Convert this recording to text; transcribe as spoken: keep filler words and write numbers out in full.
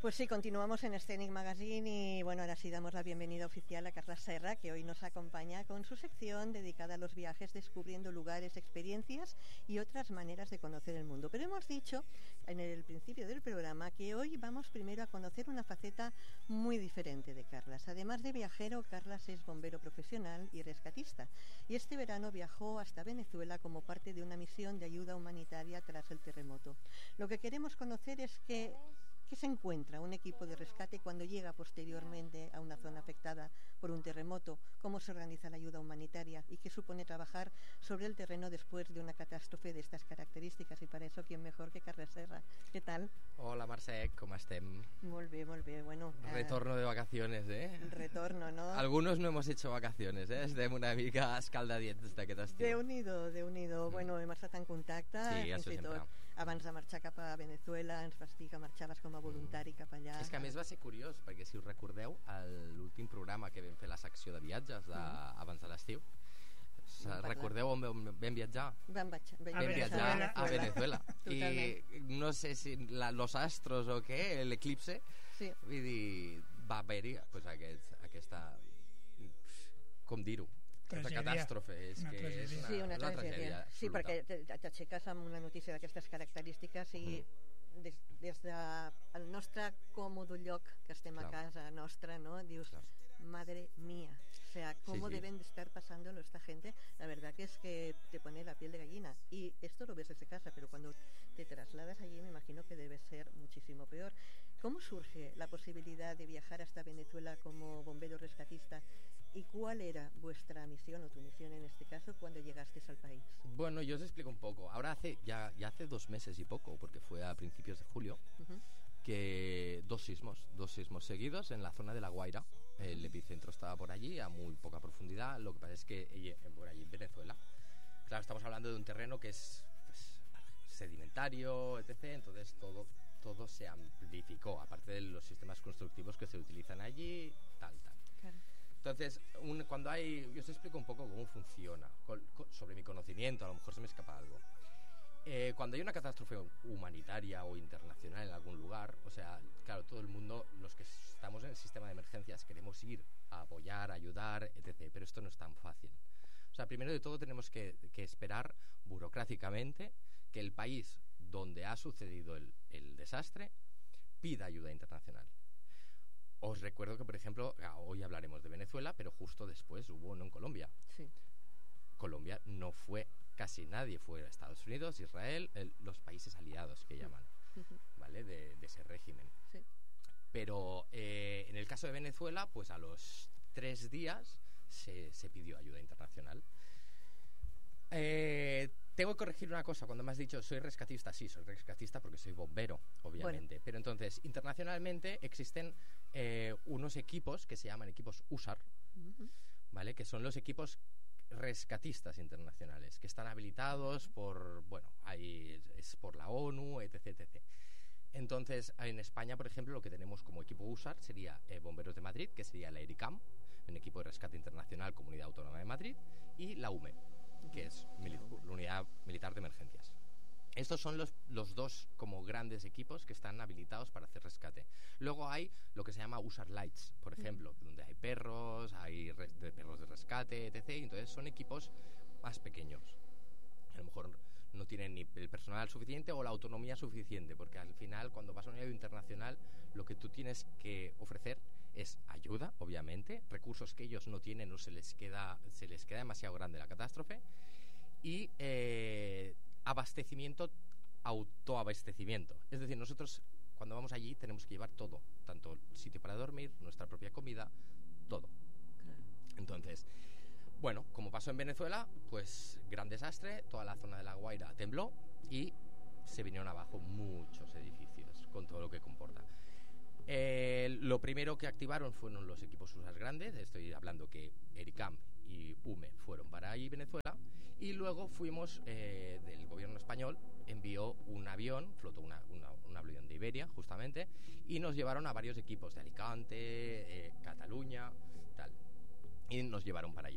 Pues sí, continuamos en Scenic Magazine y bueno, ahora sí damos la bienvenida oficial a Carla Serra, que hoy nos acompaña con su sección dedicada a los viajes, descubriendo lugares, experiencias y otras maneras de conocer el mundo. Pero hemos dicho en el principio del programa que hoy vamos primero a conocer una faceta muy diferente de Carlas. Además de viajero, Carlas es bombero profesional y rescatista. Y este verano viajó hasta Venezuela como parte de una misión de ayuda humanitaria tras el terremoto. Lo que queremos conocer es que ¿qué se encuentra un equipo de rescate cuando llega posteriormente a una zona afectada por un terremoto? ¿Cómo se organiza la ayuda humanitaria? ¿Y qué supone trabajar sobre el terreno después de una catástrofe de estas características? Y para eso, ¿quién mejor que Carla Serra? ¿Qué tal? Hola, Mercè, com estem? Molt bé, molt bé. Bueno, retorno de vacaciones, ¿eh? Retorno, ¿no? Algunos no hemos hecho vacaciones, ¿eh? Estem una mica escaldadients d'aquest estiu. Déu-n'hi-do, Déu-n'hi-do. Mm. Bueno, hem estat en contacte. Sí, això sempre. Tot, abans de marxar cap a Venezuela, ens vas dir que marxaves com a voluntari cap allà. És que a més va ser curiós, perquè si us recordeu, l'últim programa que vam fer la secció de viatges de, mm. abans de l'estiu, recordeu on vam, vam viatjar? Vam, vaig, vam, vam viatjar a Venezuela. I no sé si la, los astros o què, l'eclipse, sí. Vull dir, va haver-hi pues, aquest, aquesta, com dir-ho, aquesta catàstrofe, és una que tragèdia. és una, sí, una, una tragèdia. Sí, perquè t'aixeques amb una notícia d'aquestes característiques i mm. des, des del de nostre còmode lloc que estem Clar. a casa nostra, ¿no? Dius, Clar. Madre mía, o sea, cómo sí, sí. deben de estar pasándolo esta gente. La verdad que es que te pone la piel de gallina. Y esto lo ves desde casa, pero cuando te trasladas allí me imagino que debe ser muchísimo peor. ¿Cómo surge la posibilidad de viajar hasta Venezuela como bombero rescatista? ¿Y cuál era vuestra misión o tu misión en este caso cuando llegasteis al país? Bueno, yo os explico un poco. Ahora hace ya, ya hace dos meses y poco, porque fue a principios de julio, uh-huh. que dos sismos, dos sismos seguidos en la zona de La Guaira. El epicentro estaba por allí, a muy poca profundidad. Lo que pasa es que por allí en Venezuela, claro, estamos hablando de un terreno que es pues, sedimentario, etcétera. Entonces todo, todo se amplificó, aparte de los sistemas constructivos que se utilizan allí, tal, tal. Claro. Entonces, un, cuando hay... Yo os explico un poco cómo funciona, con, con, sobre mi conocimiento, a lo mejor se me escapa algo. Eh, cuando hay una catástrofe humanitaria o internacional en algún lugar, o sea, claro, todo el mundo, los que estamos en el sistema de emergencias, queremos ir a apoyar, a ayudar, etcétera. Pero esto no es tan fácil. O sea, primero de todo tenemos que, que esperar burocráticamente que el país donde ha sucedido el, el desastre pida ayuda internacional. Os recuerdo que, por ejemplo, hoy hablaremos de Venezuela, pero justo después hubo uno en Colombia. Sí. Colombia no fue casi nadie, fue Estados Unidos, Israel, el, los países aliados que llaman, uh-huh. ¿vale? De, de ese régimen. Sí. Pero eh, en el caso de Venezuela, pues a los tres días se, se pidió ayuda internacional. Eh, tengo que corregir una cosa. Cuando me has dicho soy rescatista, sí, soy rescatista porque soy bombero, obviamente. Bueno. Pero entonces, internacionalmente existen eh, unos equipos que se llaman equipos U S A R, uh-huh. ¿vale? Que son los equipos rescatistas internacionales, que están habilitados por, bueno, hay, es por la ONU, etcétera, etcétera. Entonces, en España, por ejemplo, lo que tenemos como equipo U S A R sería eh, Bomberos de Madrid, que sería la ERICAM, un equipo de rescate internacional, Comunidad Autónoma de Madrid, y la U M E, que es mili- la Unidad Militar de Emergencias. Estos son los, los dos como grandes equipos que están habilitados para hacer rescate. Luego hay lo que se llama U S A R Lights, por ejemplo, mm. donde hay perros, hay re- de perros de rescate, etcétera. Y entonces son equipos más pequeños. A lo mejor no tienen ni el personal suficiente o la autonomía suficiente, porque al final, cuando vas a un nivel internacional, lo que tú tienes que ofrecer es ayuda, obviamente, recursos que ellos no tienen o se les queda, se les queda demasiado grande la catástrofe, y eh, abastecimiento, autoabastecimiento. Es decir, nosotros cuando vamos allí tenemos que llevar todo, tanto el sitio para dormir, nuestra propia comida, todo. Claro. Entonces, bueno, como pasó en Venezuela, pues gran desastre, toda la zona de La Guaira tembló y se vinieron abajo muchos edificios, con todo lo que comporta. Eh, lo primero que activaron fueron los equipos U S A R grandes, estoy hablando que ERICAM y U M E fueron para ahí Venezuela, y luego fuimos, eh, del gobierno español envió un avión, flotó una, una, un avión de Iberia justamente, y nos llevaron a varios equipos de Alicante, eh, Cataluña, tal, y nos llevaron para allí.